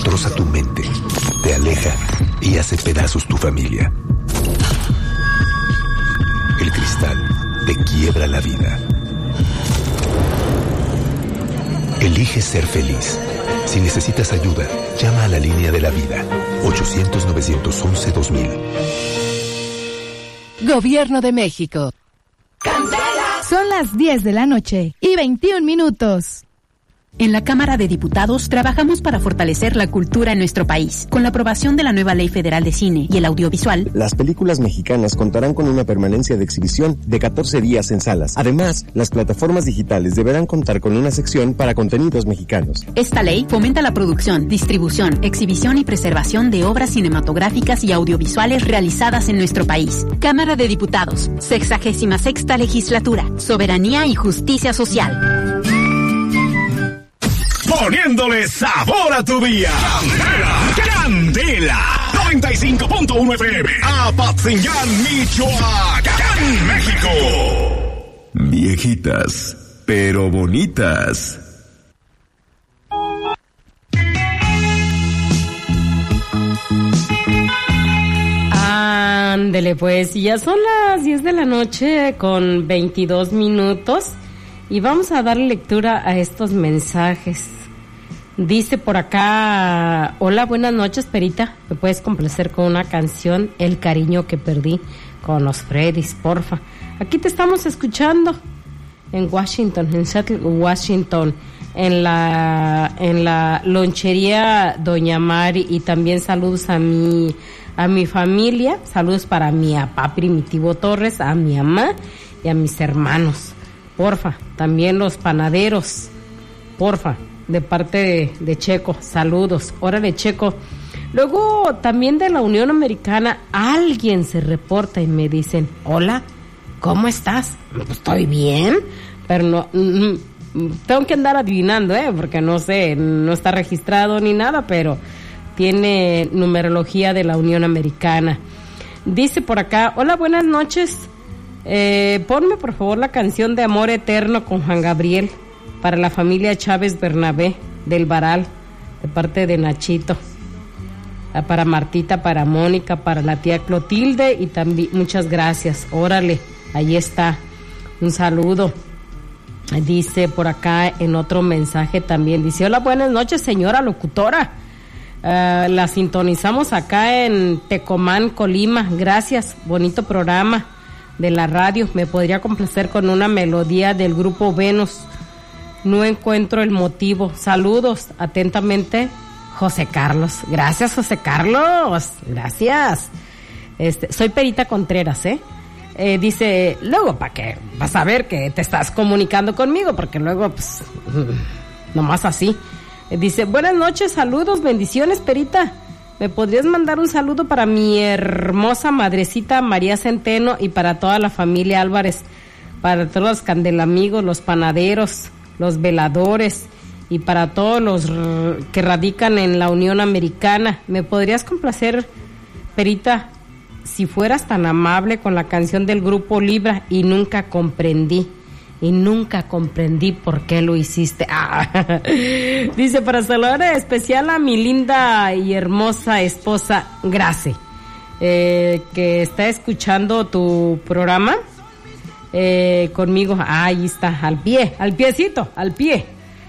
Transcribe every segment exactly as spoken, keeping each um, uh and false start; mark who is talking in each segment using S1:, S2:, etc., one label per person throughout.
S1: destroza tu mente, te aleja y hace pedazos tu familia. El cristal te quiebra la vida. Elige ser feliz. Si necesitas ayuda, llama a la línea de la vida. ochocientos, novecientos once, dos mil.
S2: Gobierno de México.
S3: Son las diez de la noche y veintiún minutos.
S4: En la Cámara de Diputados trabajamos para fortalecer la cultura en nuestro país. Con la aprobación de la nueva Ley Federal de Cine y el Audiovisual,
S5: las películas mexicanas contarán con una permanencia de exhibición de catorce días en salas. Además, las plataformas digitales deberán contar con una sección para contenidos mexicanos.
S4: Esta ley fomenta la producción, distribución, exhibición y preservación de obras cinematográficas y audiovisuales realizadas en nuestro país. Cámara de Diputados, sexagésima sexta legislatura, soberanía y justicia social.
S6: Poniéndole sabor a tu día. Candela, Candela, noventa y cinco punto uno F M, Apatzingán, Michoacán, México.
S7: Viejitas, pero bonitas.
S8: Ándele pues, y ya son las diez de la noche con veintidós minutos y vamos a dar lectura a estos mensajes. Dice por acá: hola, buenas noches, Perita, ¿me puedes complacer con una canción, El cariño que perdí, con los Freddys, porfa? Aquí te estamos escuchando en Washington, en Seattle, Washington, en la en la lonchería Doña Mari, y también saludos a mi a mi familia, saludos para mi papá Primitivo Torres, a mi mamá y a mis hermanos, porfa, también los panaderos, porfa, de parte de, de Checo, saludos, órale Checo. Luego también de la Unión Americana alguien se reporta y me dicen: hola, ¿cómo estás? Pues estoy bien, pero no, mm, tengo que andar adivinando, eh, porque no sé, no está registrado ni nada, pero tiene numerología de la Unión Americana. Dice por acá: hola, buenas noches, eh, ponme por favor la canción de Amor Eterno con Juan Gabriel, para la familia Chávez Bernabé del Varal, de parte de Nachito, para Martita, para Mónica, para la tía Clotilde, y también muchas gracias. Órale, ahí está, un saludo. Dice por acá en otro mensaje también, dice: hola, buenas noches, señora locutora, uh, la sintonizamos acá en Tecomán, Colima, gracias, bonito programa de la radio. Me podría complacer con una melodía del grupo Venus, no encuentro el motivo. Saludos, atentamente, José Carlos. Gracias, José Carlos, gracias. Este, soy Perita Contreras, ¿eh? eh dice, luego, ¿para qué? Vas a ver que te estás comunicando conmigo, porque luego, pues, nomás así. Eh, dice: buenas noches, saludos, bendiciones, Perita. ¿Me podrías mandar un saludo para mi hermosa madrecita María Centeno y para toda la familia Álvarez, para todos los candelamigos, los panaderos, los veladores y para todos los r- que radican en la Unión Americana? ¿Me podrías complacer, Perita, si fueras tan amable, con la canción del grupo Libra, Y nunca comprendí? Y nunca comprendí por qué lo hiciste. Ah. Dice: para saludar especial a mi linda y hermosa esposa Grace, eh, que está escuchando tu programa eh, conmigo. Ah, ahí está, al pie, al piecito, al pie.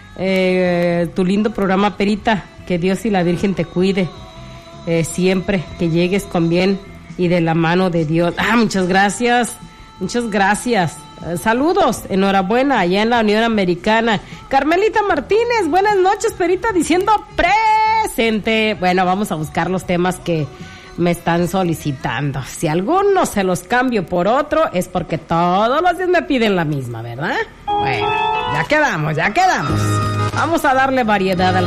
S8: Eh, tu lindo programa, Perita. Que Dios y la Virgen te cuide eh, siempre, que llegues con bien y de la mano de Dios. Ah, muchas gracias, muchas gracias. Uh, saludos, enhorabuena, allá en la Unión Americana. Carmelita Martínez, buenas noches, Perita, diciendo presente. Bueno, vamos a buscar los temas que me están solicitando. Si alguno se los cambio por otro, es porque todos los días me piden la misma, ¿verdad? Bueno, ya quedamos, ya quedamos. Vamos a darle variedad al